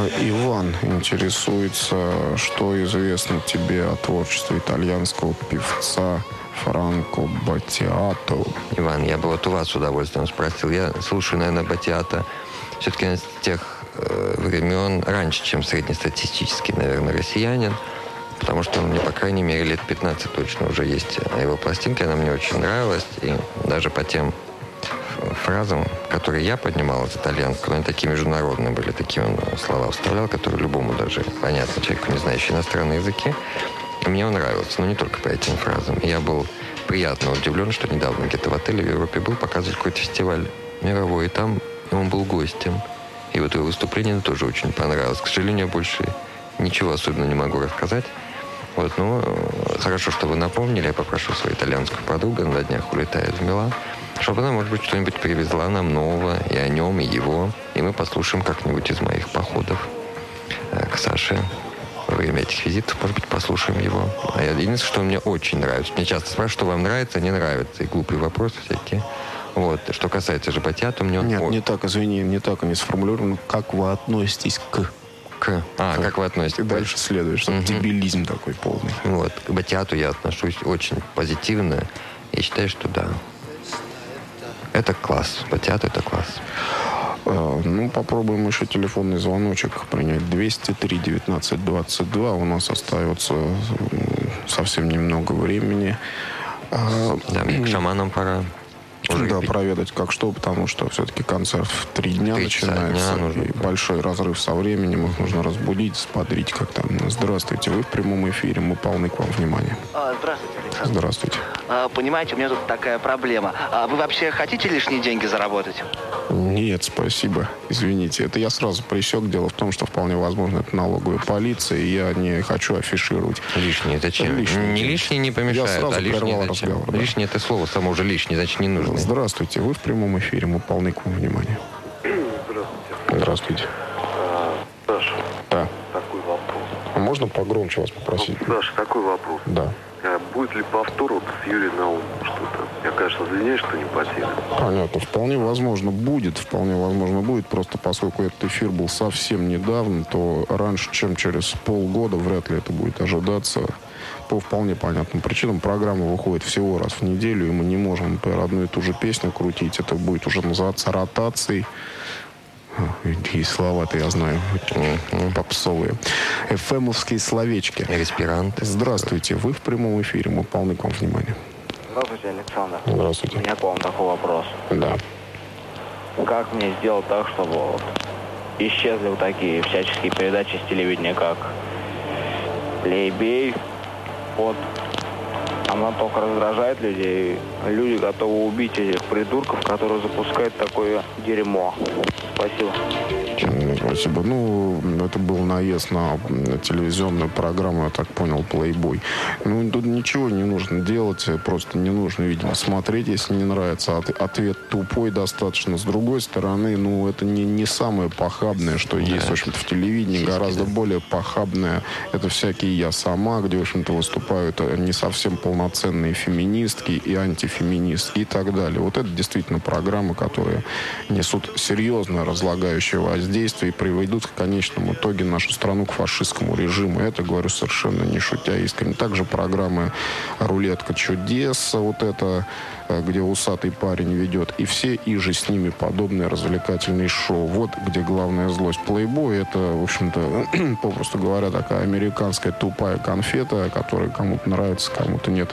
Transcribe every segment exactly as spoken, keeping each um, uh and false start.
Иван интересуется, что известно тебе о творчестве итальянского певца Франко Баттиато. Иван, я бы вот у вас с удовольствием спросил. Я слушаю, наверное, Баттиато все-таки с тех э, времен раньше, чем среднестатистический, наверное, россиянин. Потому что он мне, по крайней мере, лет пятнадцать точно уже есть его пластинка. Она мне очень нравилась. И даже по тем фразам, которые я поднимал из итальянского, они такие международные были, такие он слова вставлял, которые любому даже понятно, человеку, не знающему иностранные языки. И мне он нравился, но не только по этим фразам. И я был приятно удивлен, что недавно где-то в отеле в Европе был показывать какой-то фестиваль мировой, и там он был гостем. И вот его выступление мне тоже очень понравилось. К сожалению, я больше ничего особенно не могу рассказать. Вот, ну, хорошо, что вы напомнили. Я попрошу свою итальянскую подругу, на днях улетает в Милан, чтобы она, может быть, что-нибудь привезла нам нового и о нем, и его. И мы послушаем как-нибудь из моих походов к Саше. Во время этих визитов, может быть, послушаем его. А я, единственное, что мне очень нравится. Мне часто спрашивают, что вам нравится, не нравится. И глупые вопросы всякие. Вот. Что касается же Баттиато, мне он... Нет, О... не так, извини, не так они сформулированы. Как вы относитесь к... К... А, к... как вы относитесь? И дальше следует, что угу. дебилизм такой полный. Вот. К Баттиато я отношусь очень позитивно. И считаю, что да. Это класс. Баттиато — это класс. А, ну, попробуем еще телефонный звоночек принять. двести три девятнадцать двадцать два. У нас остается совсем немного времени. А, да, мне к шаманам пора. Уже да, проведать как что, потому что все-таки концерт в три дня начинается. Дня и большой разрыв со временем. Их нужно разбудить, сподрить как-то. Здравствуйте, вы в прямом эфире. Мы полны к вам внимания. А, здравствуйте, Александр. Здравствуйте. А, понимаете, у меня тут такая проблема. А вы вообще хотите лишние деньги заработать? Нет, спасибо. Извините. Это я сразу пресек. Дело в том, что вполне возможно это налоговая полиция, и я не хочу афишировать. Лишние зачем? Лишние. Не лишние не помешают, я сразу а лишние зачем? Разговор, да. Лишнее это слово само уже лишнее, значит не нужно. Здравствуйте, вы в прямом эфире, мы полны к вам внимания. Здравствуйте. Здравствуйте. А, Саша, да. такой вопрос. А можно погромче вас попросить? Ну, Саша, такой вопрос. Да. А будет ли повтор вот с Юрием Наумовым что-то? Я, конечно, извиняюсь, что не потерян. Понятно. Вполне возможно будет. Вполне возможно будет. Просто поскольку этот эфир был совсем недавно, то раньше, чем через полгода, вряд ли это будет ожидаться. По вполне понятным причинам. Программа выходит всего раз в неделю, и мы не можем, например, одну и ту же песню крутить. Это будет уже называться ротацией. И слова-то я знаю, mm-hmm. попсовые. Эфемовские словечки. Респиранты. Здравствуйте, вы в прямом эфире, мы полны к вам внимания. Здравствуйте, Александр. Здравствуйте. У меня к вам такой вопрос. Да. Как мне сделать так, чтобы вот исчезли вот такие всяческие передачи с телевидения, как «Плейбей», вот. Она только раздражает людей. Люди готовы убить этих придурков, которые запускают такое дерьмо. Спасибо. Спасибо. Ну, это был наезд на телевизионную программу, я так понял, «Плейбой». Ну, тут ничего не нужно делать, просто не нужно, видимо, смотреть, если не нравится. Ответ тупой достаточно. С другой стороны, ну, это не, не самое похабное, что да. есть, в общем-то, в телевидении. Гораздо более похабное. Это всякие «Я сама», где, в общем-то, выступают не совсем полноценные феминистки и антифеминистки и так далее. Вот это действительно программы, которые несут серьезное разлагающее воздействие и приведут в конечном итоге нашу страну к фашистскому режиму. Это говорю совершенно не шутя искренне. Также программы «Рулетка чудес», вот это, где усатый парень ведет, и все иже с ними подобные развлекательные шоу. Вот где главная злость. «Плейбой» — это, в общем-то, попросту говоря, такая американская тупая конфета, которая кому-то нравится, кому-то нет.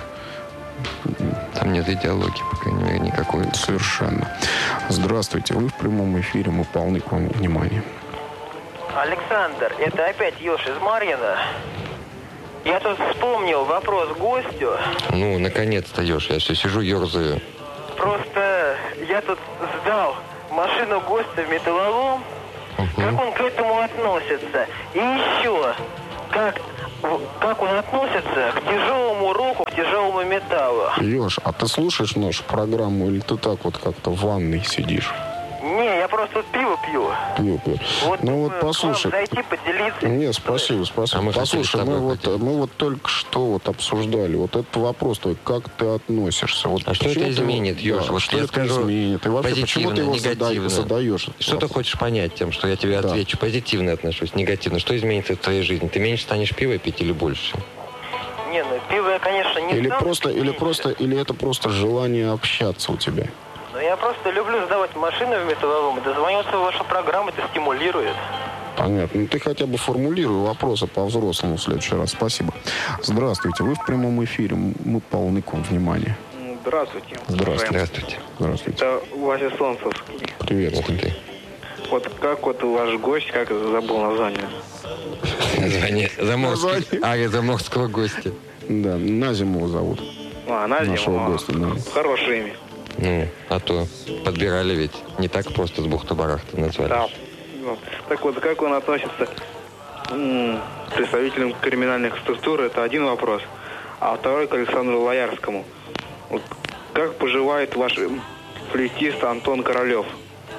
Там нет идеологии, по крайней мере, никакой. Совершенно. Здравствуйте, вы в прямом эфире, мы полны к вам внимания. Александр, это опять Ёж из Марьина. Я тут вспомнил вопрос гостю. Ну, наконец-то, Ёж, я все сижу, ерзаю. Просто я тут сдал машину гостя в металлолом. Угу. Как он к этому относится? И еще, как... Как он относится к тяжелому року, к тяжелому металлу? Ёж, а ты слушаешь нашу программу или ты так вот как-то в ванной сидишь? Не, я просто тут пиво пью. Пью, пью. Вот, ну вот к вам послушай. зайти, поделиться. Нет, спасибо, спасибо. А мы послушай, хотели с мы тобой вот, поделиться. мы вот только что вот обсуждали вот этот вопрос, твой, как ты относишься. Вот А что почему это ты- изменит, Ёж? Да, Вот что я это скажу изменит? И вообще, почему ты его позитивно, зада- негативно. задаешь? этот Что ты вопрос? хочешь понять тем, что я тебе Да. отвечу? Позитивно отношусь, негативно. Что изменится в твоей жизни? Ты меньше станешь пиво пить или больше? Не, ну пиво я, конечно, не Или стану просто, пить или меньше. просто, или это просто желание общаться у тебя? Но я просто люблю сдавать машины в металлолом. Дозвонился в вашу программу, это стимулирует. Понятно. Ну, ты хотя бы формулируй вопросы по-взрослому в следующий раз. Спасибо. Здравствуйте. Вы в прямом эфире. Мы полны к вам внимания. Здравствуйте. Здравствуйте. Здравствуйте. Здравствуйте. Это Вася Солнцевский. Привет. Ух ты. Вот как вот ваш гость, как забыл название? Название заморского, Название? а, заморского гостя. Да, Назиму его зовут. А, Назим. Нашего а, гостя, да. Хорошее имя. Ну, а то подбирали ведь. Не так просто с бухты-барахты назвали. Да. Вот. Так вот, как он относится м, к представителям криминальных структур, это один вопрос. А второй к Александру Лоярскому. Вот как поживает ваш флейтист Антон Королев?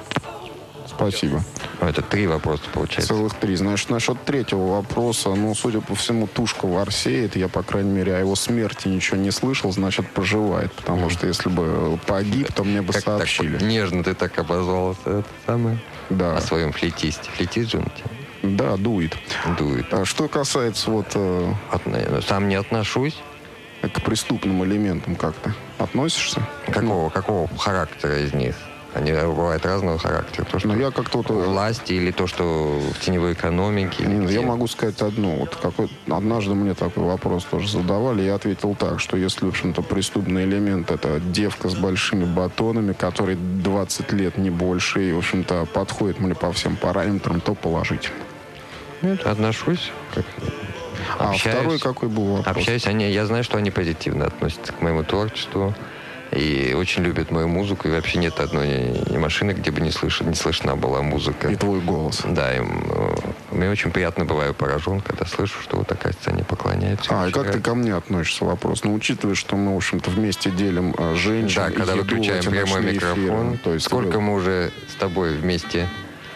Спасибо. Это три вопроса получается. Целых три. Значит, насчет третьего вопроса, ну, судя по всему, тушка ворсеет. Я, по крайней мере, о его смерти ничего не слышал, значит, поживает. Потому что если бы погиб, то мне бы Как сообщили. так нежно ты так обозвал это самое? Да. О своем флейтисте. Флейтист же он тебя Да, дует. дует. А что касается вот э, От- наверное, сам не отношусь. к преступным элементам как-то относишься? Какого, какого характера из них? Они бывают разного характера. То, что Ну, я как-то вот... власти или то, что в теневой экономике. или Не, ну, я где? могу сказать одно. Вот какой, однажды мне такой вопрос тоже задавали. Я ответил так, что если, в общем-то, преступный элемент — это девка с большими батонами, которой двадцать лет, не больше, и, в общем-то, подходит мне по всем параметрам, то положить. Нет, отношусь. Как... А Общаюсь. второй какой был вопрос? Общаюсь, они, я знаю, что они позитивно относятся к моему творчеству. И очень любят мою музыку. И вообще нет одной машины, где бы не, слыш... не слышна была музыка. И твой голос. Да, им, э, мне очень приятно бываю поражен, когда слышу, что вот такая сцене поклоняются. А, и как Очень ты рад. ко мне относишься, вопрос? Ну, учитывая, что мы, в общем-то, вместе делим э, женщин, Да, когда еду, выключаем эти прямой ночные микрофон. эфиры. То есть, Сколько э, мы уже с тобой вместе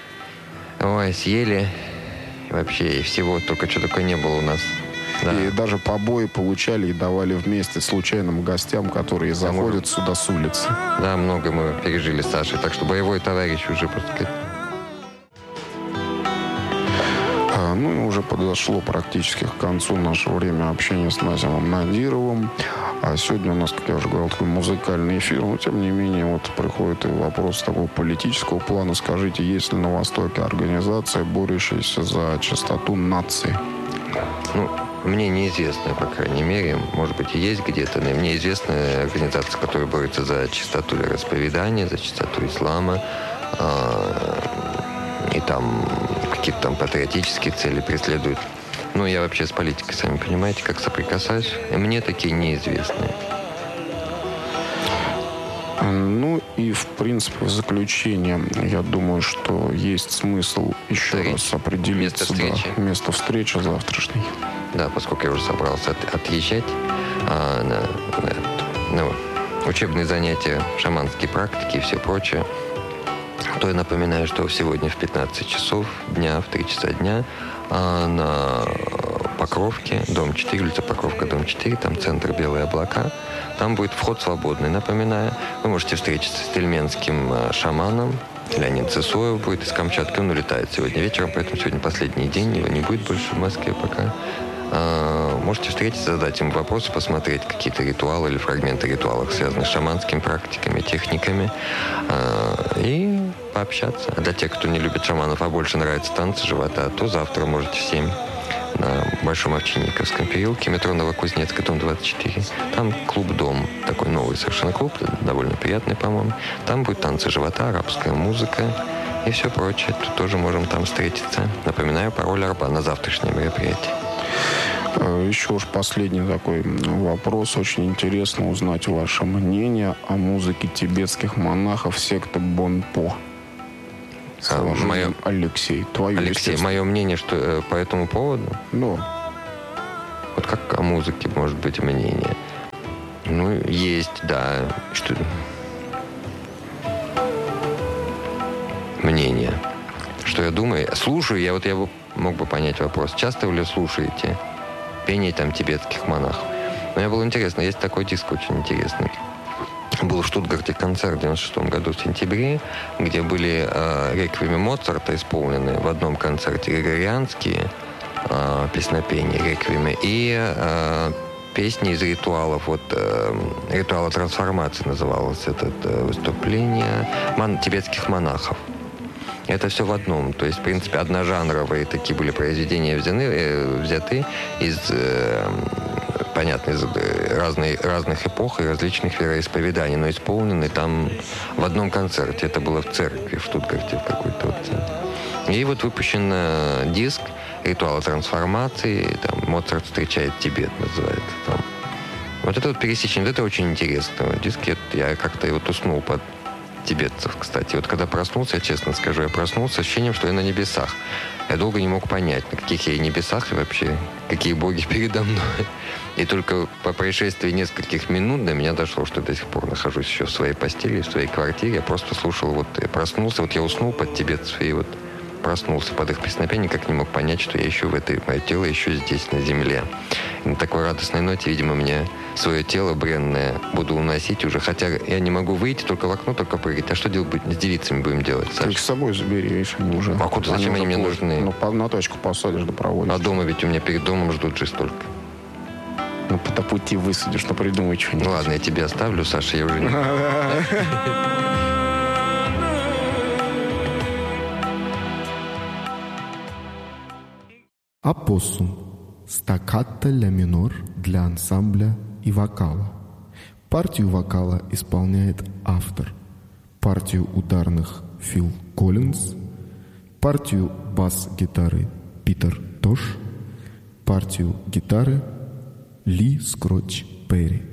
ой, съели. И вообще, и всего только что такое не было у нас. Да. И даже побои получали и давали вместе случайным гостям, которые заходят сюда с улицы. Да, много мы пережили с Сашей. Так что боевой товарищ уже, просто сказать. А, ну и уже подошло практически к концу наше время общения с Назимом Надировым. А сегодня у нас, как я уже говорил, такой музыкальный эфир. Но, тем не менее, вот приходит и вопрос такого политического плана. Скажите, есть ли на Востоке организация, борющаяся за чистоту нации? Ну, мне неизвестно, по крайней мере, может быть, и есть где-то, но мне известна организация, которая борется за чистоту вероисповедания, за чистоту ислама, и там какие-то там патриотические цели преследуют. Ну, я вообще с политикой, сами понимаете, как соприкасаюсь, и мне такие неизвестны. Ну и, в принципе, в заключение, я думаю, что есть смысл еще Встреч. раз определиться. Место встречи. Да, место встречи завтрашней. Да, поскольку я уже собрался от- отъезжать а, на, на, на учебные занятия, шаманские практики и все прочее, то я напоминаю, что сегодня в пятнадцать часов дня, в три часа дня а, на Покровке, дом четыре, улица Покровка, дом четыре, там центр «Белые облака». Там будет вход свободный, напоминаю. Вы можете встретиться с тельменским а, шаманом. Леонид Цесоев будет из Камчатки. Он улетает сегодня вечером, поэтому сегодня последний день. Его не будет больше в Москве пока. А, можете встретиться, задать ему вопросы, посмотреть какие-то ритуалы или фрагменты ритуалов, связанных с шаманскими практиками, техниками. А, и пообщаться. А для тех, кто не любит шаманов, а больше нравятся танцы живота, то завтра можете в семь на Большом Овчинниковском переулке, метро Новокузнецкая, дом двадцать четыре. Там клуб-дом, такой новый совершенно клуб, довольно приятный, по-моему. Там будет танцы живота, арабская музыка и все прочее. Тут тоже можем там встретиться. Напоминаю, пароль Арба на завтрашнее мероприятие. Еще уж последний такой вопрос. Очень интересно узнать ваше мнение о музыке тибетских монахов секты Бонпо. А, мое... Алексей, твое, Алексей, мое мнение, что э, по этому поводу, Ну, вот как о музыке может быть мнение? Ну, есть, да. Что... Мнение. Что что я думаю. Слушаю, я вот я бы мог бы понять вопрос. Часто вы ли слушаете пение там тибетских монахов? Но мне было интересно, есть такой диск очень интересный. Был в Штутгарте концерт в девяносто шестом году в сентябре, где были э, реквиемы Моцарта исполнены в одном концерте, григорианские э, песнопения, реквиемы, и э, песни из ритуалов, вот э, ритуала трансформации называлось это э, выступление мон, тибетских монахов. Это все в одном. То есть, в принципе, одножанровые такие были произведения взяты, э, взяты из... Э, понятно, из разной, разных эпох и различных вероисповеданий, но исполнены там в одном концерте. Это было в церкви, в Штутгарте, в какой-то вот. И вот выпущен диск «Ритуала трансформации», там «Моцарт встречает Тибет» называется там. Вот это вот пересечение, вот это очень интересно. Диск, я, я как-то вот уснул под тибетцев, кстати. Вот когда проснулся, я честно скажу, я проснулся с ощущением, что я на небесах. Я долго не мог понять, на каких я небесах и вообще, какие боги передо мной. И только по происшествии нескольких минут до меня дошло, что я до сих пор нахожусь еще в своей постели, в своей квартире. Я просто слушал, вот я проснулся, вот я уснул под тибетцев, и вот проснулся под их песнопение, никак не мог понять, что я еще в этой, мое тело еще здесь, на земле. И на такой радостной ноте, видимо, мне свое тело бренное буду уносить уже, хотя я не могу выйти, только в окно, только прыгать. А что делать с девицами будем делать, Саша? Ты их с собой забери, видишь, они уже... А куда, зачем они, они мне нужны? Ну, по, на точку посадишь, да проводишь. А дома ведь у меня перед домом ждут же столько. Ну, по пути высадишь, но придумай что-нибудь. Ну, ладно, я тебе оставлю, Саша, я уже не... Опоссум. Стаккато ля минор для ансамбля и вокала. Партию вокала исполняет автор. Партию ударных Фил Коллинз. Партию бас-гитары Питер Тош. Партию гитары Ли Скротч Перри.